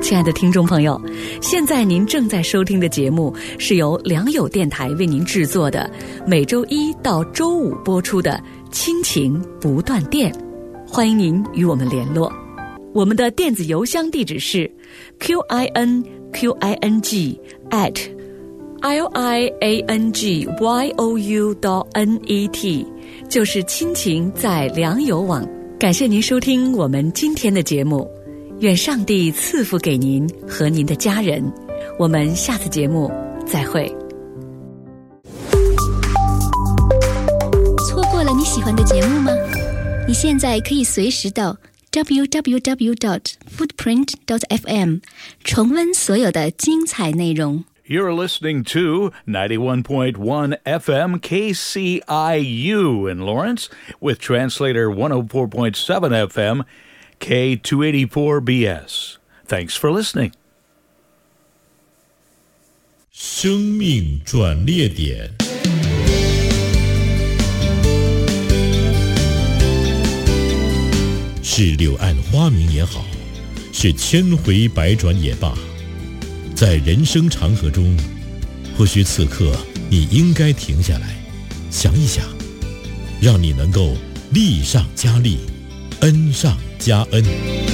亲爱的听众朋友，现在您正在收听的节目是由良友电台为您制作的，每周一到周五播出的亲情不断电。欢迎您与我们联络，我们的电子邮箱地址是 QINQING@liangyou.net， 就是亲情在良友网。感谢您收听我们今天的节目，愿上帝赐福给您和您的家人。我们下次节目再会。 错过了你喜欢的节目吗？你现在可以随时到 www.footprint.fm 重温所有的精彩内容。 You're listening to 91.1 FM KCIU in Lawrence with translator 104.7 FM K284BS. Thanks for listening. 生命转捩点，是柳暗花明也好，是千回百转也罢，在人生长河中，或许此刻你应该停下来想一想，让你能够力上加力，恩上加恩。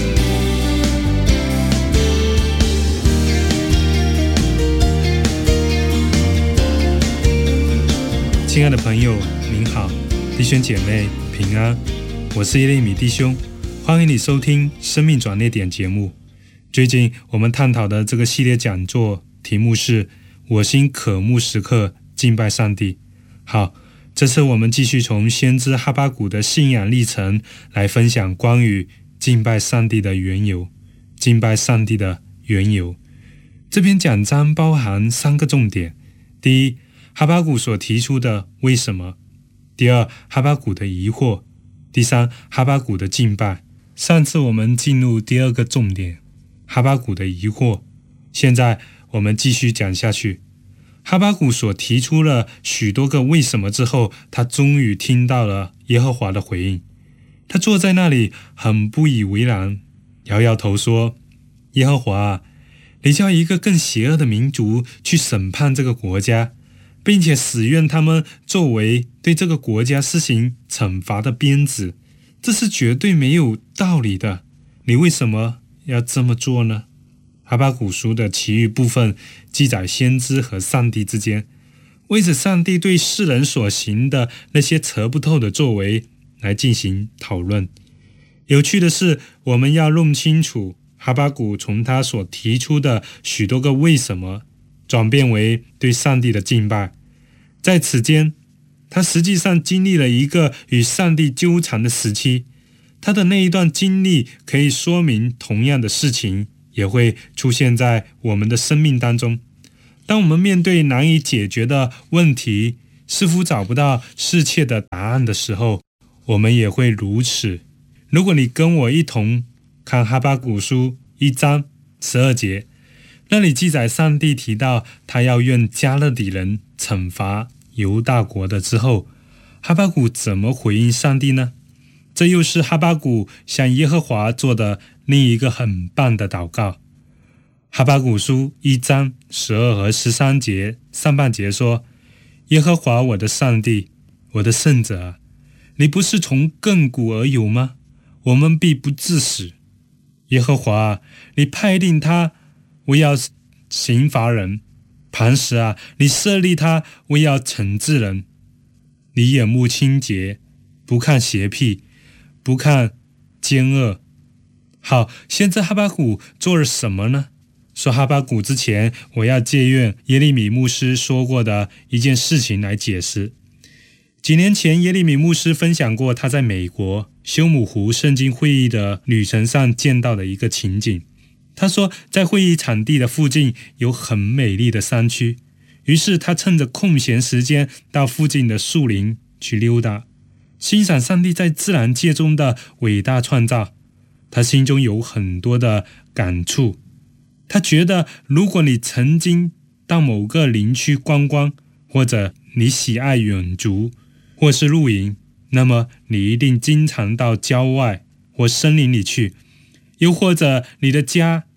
亲爱的朋友您好，弟兄姐妹平安，我是耶利米弟兄，欢迎你收听生命转捩点节目。最近我们探讨的这个系列讲座题目是我心渴慕时刻敬拜上帝。好，这次我们继续从先知哈巴谷的信仰历程来分享关于敬拜上帝的缘由。敬拜上帝的缘由，这篇讲章包含3个重点。第一，哈巴谷所提出的为什么；第二，哈巴谷的疑惑；第三，哈巴谷的敬拜。上次我们进入第2个重点，哈巴谷的疑惑。现在我们继续讲下去。哈巴谷所提出了许多个为什么之后，他终于听到了耶和华的回应。他坐在那里很不以为然，摇摇头说：耶和华，你叫一个更邪恶的民族去审判这个国家，并且使愿他们作为对这个国家施行惩罚的鞭子，这是绝对没有道理的。你为什么要这么做呢？哈巴谷书的其余部分记载先知和上帝之间，为着上帝对世人所行的那些测不透的作为来进行讨论。有趣的是，我们要弄清楚哈巴谷从他所提出的许多个为什么转变为对上帝的敬拜。在此间，他实际上经历了一个与上帝纠缠的时期。他的那一段经历可以说明同样的事情也会出现在我们的生命当中。当我们面对难以解决的问题，似乎找不到适切的答案的时候，我们也会如此。如果你跟我一同看哈巴谷书1章12节，那里记载上帝提到他要愿加勒底人惩罚犹大国的之后，哈巴谷怎么回应上帝呢？这又是哈巴谷向耶和华做的另一个很棒的祷告。哈巴谷书1章12和13节上半节说：耶和华我的上帝，我的圣者，你不是从亘古而有吗？我们必不致死。耶和华，你派定他为要刑罚人，磐石啊，你设立他为要惩治人。你眼目清洁，不看邪僻，不看奸恶。好，现在哈巴谷做了什么呢？说哈巴谷之前，我要借用耶利米牧师说过的一件事情来解释。几年前，耶利米牧师分享过他在美国休姆湖圣经会议的旅程上见到的一个情景。他说，在会议场地的附近有很美丽的山区，于是他趁着空闲时间到附近的树林去溜达，欣赏上帝在自然界中的伟大创造。他心中有很多的感触。他觉得，如果你曾经到某个林区观光，或者你喜爱远足或是露营，那么你一定经常到郊外或森林里去，又或者你的家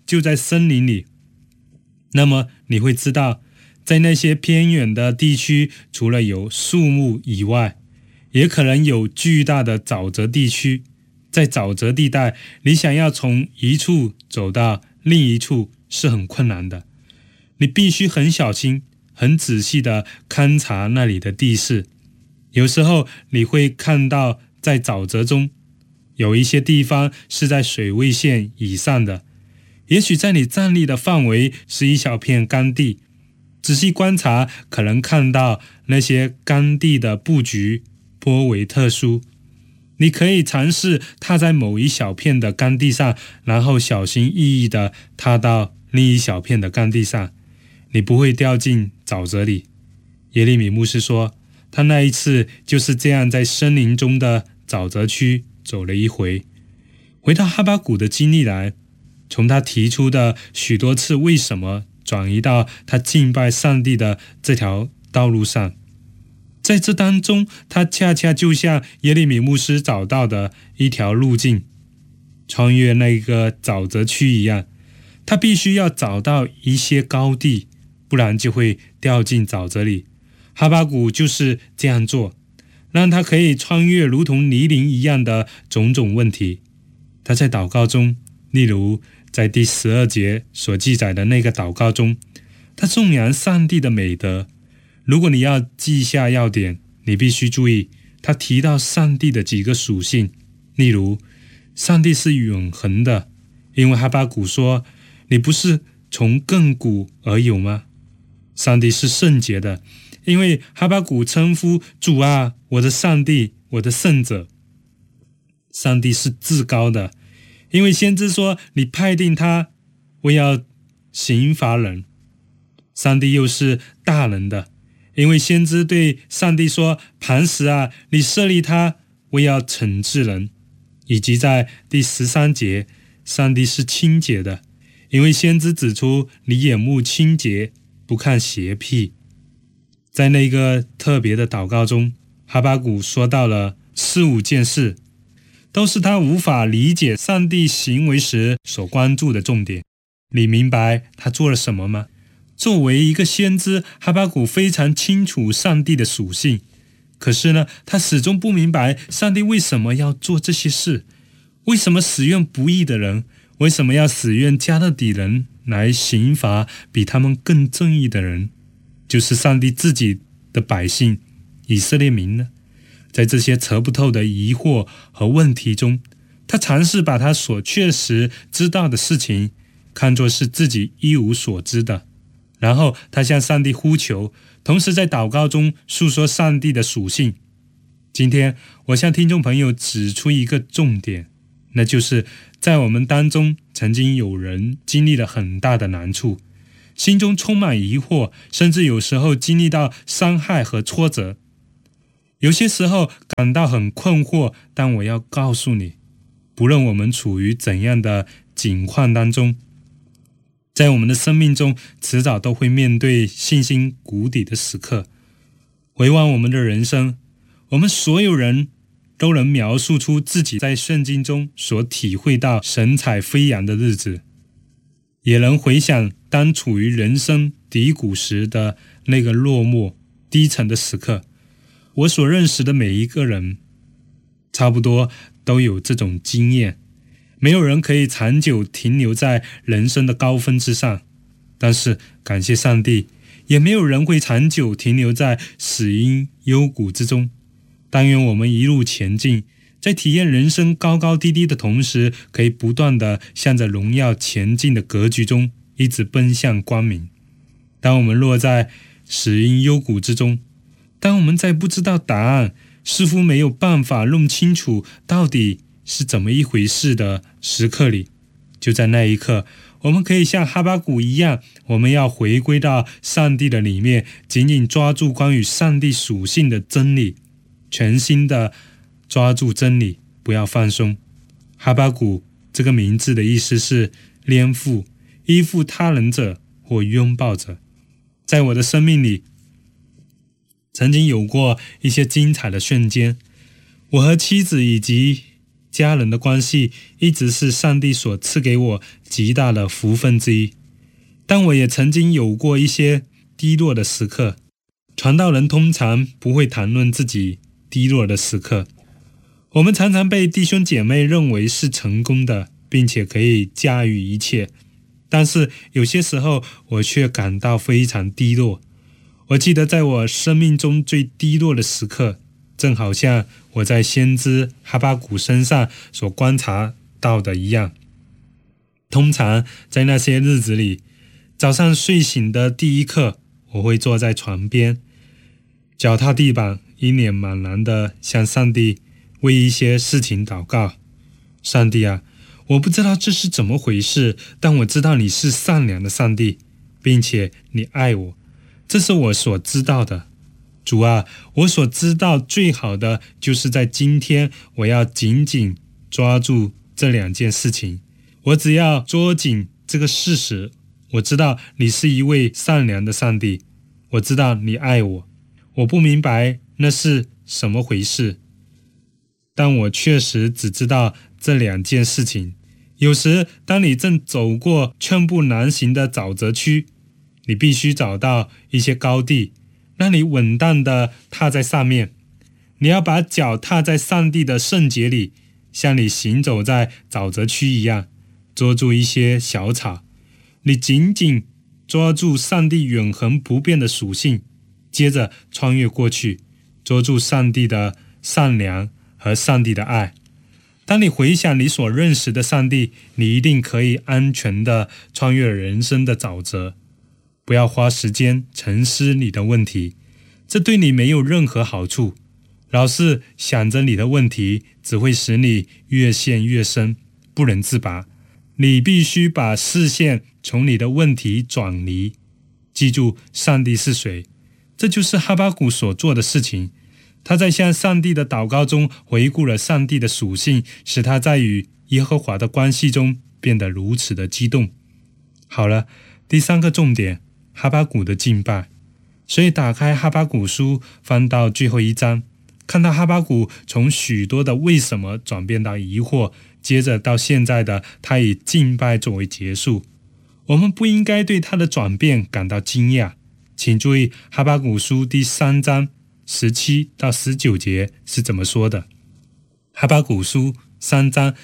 就在森林里，那么你会知道，在那些偏远的地区，除了有树木以外，也可能有巨大的沼泽地区。在沼泽地带，你想要从一处走到另一处是很困难的，你必须很小心、很仔细地勘察那里的地势。有时候你会看到，在沼泽中有一些地方是在水位线以上的，也许在你站立的范围是一小片干地，仔细观察可能看到那些干地的布局颇为特殊。你可以尝试踏在某一小片的干地上，然后小心翼翼地踏到另一小片的干地上，你不会掉进沼泽里。耶利米牧师说，他那一次就是这样在森林中的沼泽区走了一回。回到哈巴谷的经历来，从他提出的许多次为什么，转移到他敬拜上帝的这条道路上。在这当中，他恰恰就像耶利米牧师找到的一条路径，穿越那个沼泽区一样。他必须要找到一些高地，不然就会掉进沼泽里。哈巴谷就是这样做，让他可以穿越如同泥泞一样的种种问题。他在祷告中，例如在第12节所记载的那个祷告中，他颂扬上帝的美德。如果你要记下要点，你必须注意他提到上帝的几个属性。例如，上帝是永恒的，因为哈巴谷说，你不是从亘古而有吗？上帝是圣洁的，因为哈巴谷称呼主啊，我的上帝，我的圣者。上帝是至高的，因为先知说，你派定他为要刑罚人。上帝又是大能的，因为先知对上帝说，磐石啊，你设立他为要惩治人。以及在第13节，上帝是清洁的，因为先知指出，你眼目清洁，不看邪僻。在那个特别的祷告中，哈巴谷说到了4-5件事，都是他无法理解上帝行为时所关注的重点。你明白他做了什么吗？作为一个先知，哈巴谷非常清楚上帝的属性，可是呢，他始终不明白上帝为什么要做这些事，为什么使用不义的人，为什么要使用加勒底人来刑罚比他们更正义的人，就是上帝自己的百姓以色列民呢？在这些测不透的疑惑和问题中，他尝试把他所确实知道的事情看作是自己一无所知的，然后他向上帝呼求，同时在祷告中诉说上帝的属性。今天我向听众朋友指出一个重点，那就是在我们当中曾经有人经历了很大的难处，心中充满疑惑，甚至有时候经历到伤害和挫折，有些时候感到很困惑。但我要告诉你，不论我们处于怎样的境况当中，在我们的生命中迟早都会面对信心谷底的时刻。回望我们的人生，我们所有人都能描述出自己在圣经中所体会到神采飞扬的日子，也能回想当处于人生低谷时的那个落寞低沉的时刻。我所认识的每一个人差不多都有这种经验，没有人可以长久停留在人生的高峰之上，但是感谢上帝，也没有人会长久停留在死荫幽谷之中。但愿我们一路前进，在体验人生高高低低的同时，可以不断地向着荣耀前进的格局中一直奔向光明。当我们落在死荫幽谷之中，当我们在不知道答案，似乎没有办法弄清楚到底是怎么一回事的时刻里，就在那一刻，我们可以像哈巴谷一样，我们要回归到上帝的里面，紧紧抓住关于上帝属性的真理，全心的抓住真理，不要放松。哈巴谷这个名字的意思是恋父，依附他人者或拥抱者。在我的生命里，曾经有过一些精彩的瞬间，我和妻子以及家人的关系一直是上帝所赐给我极大的福分之一。但我也曾经有过一些低落的时刻。传道人通常不会谈论自己低落的时刻。我们常常被弟兄姐妹认为是成功的，并且可以驾驭一切。但是有些时候我却感到非常低落。我记得在我生命中最低落的时刻，正好像我在先知哈巴谷身上所观察到的一样。通常在那些日子里，早上睡醒的第一刻，我会坐在床边，脚踏地板，一脸茫然地向上帝为一些事情祷告。上帝啊，我不知道这是怎么回事，但我知道你是善良的上帝，并且你爱我，这是我所知道的。主啊，我所知道最好的就是在今天，我要紧紧抓住这2件事情。我只要捉紧这个事实，我知道你是一位善良的上帝，我知道你爱我。我不明白那是什么回事，但我确实只知道这2件事情。有时当你正走过寸步难行的沼泽区，你必须找到一些高地，让你稳当地踏在上面。你要把脚踏在上帝的圣洁里，像你行走在沼泽区一样，捉住一些小草。你紧紧抓住上帝永恒不变的属性，接着穿越过去，捉住上帝的善良和上帝的爱。当你回想你所认识的上帝，你一定可以安全地穿越人生的沼泽。不要花时间沉思你的问题，这对你没有任何好处。老是想着你的问题，只会使你越陷越深，不能自拔。你必须把视线从你的问题转离，记住上帝是谁。这就是哈巴谷所做的事情。他在向上帝的祷告中回顾了上帝的属性，使他在与耶和华的关系中变得如此的激动。好了，第3个重点，哈巴谷的敬拜。所以打开哈巴谷书，翻到最后1章，看到哈巴谷从许多的为什么转变到疑惑，接着到现在的他以敬拜作为结束。我们不应该对他的转变感到惊讶。请注意哈巴谷书第3章17到19节是怎么说的。哈巴谷书3章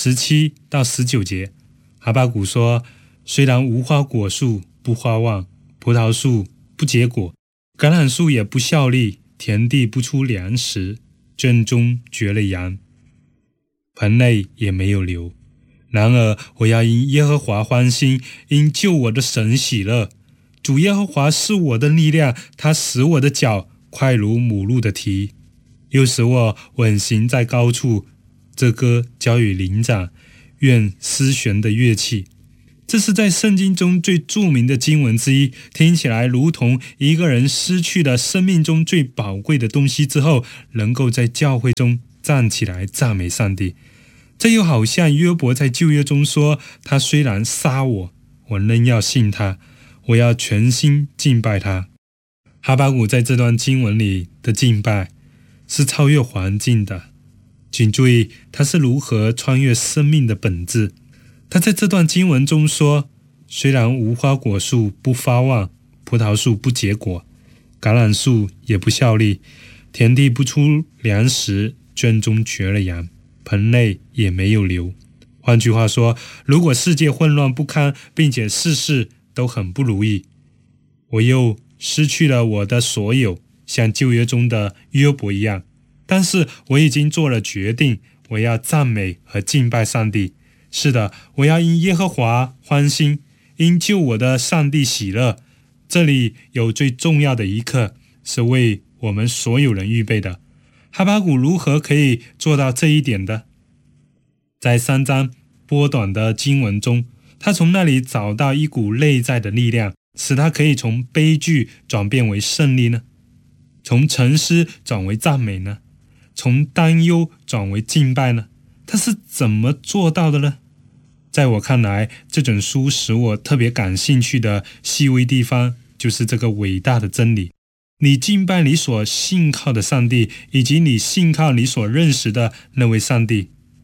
17到19节，哈巴谷说，虽然无花果树不发旺，葡萄树不结果，橄榄树也不效力，田地不出粮食，圈中绝了羊，盆内也没有流。然而我要因耶和华欢心，因救我的神喜乐。主耶和华是我的力量，他使我的脚快如母鹿的蹄，又使我稳行在高处。这歌交与灵长，愿丝弦的乐器。这是在圣经中最著名的经文之一，听起来如同一个人失去了生命中最宝贵的东西之后，能够在教会中站起来赞美上帝。这又好像约伯在旧约中说，他虽然杀我，我仍要信他，我要全心敬拜他。哈巴谷在这段经文里的敬拜是超越环境的，请注意他是如何穿越生命的本质。他在这段经文中说，虽然无花果树不发旺，葡萄树不结果，橄榄树也不效力，田地不出粮食，圈中绝了羊，盆内也没有流。换句话说，如果世界混乱不堪，并且事事都很不如意，我又失去了我的所有，像旧约中的约伯一样，但是我已经做了决定，我要赞美和敬拜上帝。是的，我要因耶和华欢心，因救我的上帝喜乐。这里有最重要的一课，是为我们所有人预备的。哈巴谷如何可以做到这一点的？在3章波短的经文中，他从那里找到一股内在的力量，使他可以从悲剧转变为胜利呢？从沉思转为赞美呢？从担忧转为敬拜呢？他是怎么做到的呢？在我看来，这本书使我特别感兴趣的细微地方，就是这个伟大的真理。你敬拜你所信靠的上帝，以及你信靠你所认识的那位上帝。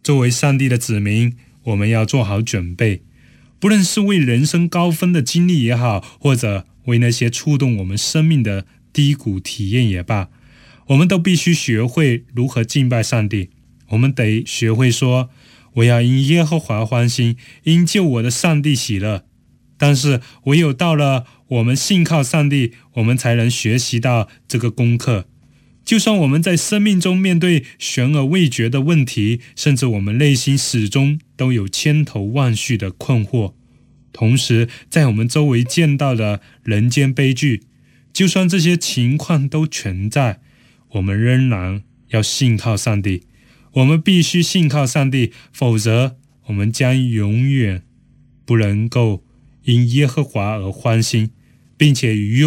作为上帝的子民，我们要做好准备，不论是为人生高峰的经历也好，或者为那些触动我们生命的低谷体验也罢，我们都必须学会如何敬拜上帝。我们得学会说，我要因耶和华欢心，因救我的上帝喜乐。但是唯有到了我们信靠上帝，我们才能学习到这个功课。就算我们在生命中面对悬而未决的问题，甚至我们内心始终都有千头万绪的困惑，同时在我们周围见到的人间悲剧，就算这些情况都存在，我们仍然要信靠上帝。我们必须信靠上帝，否则我们将永远不能够因耶和华而欢心，并且与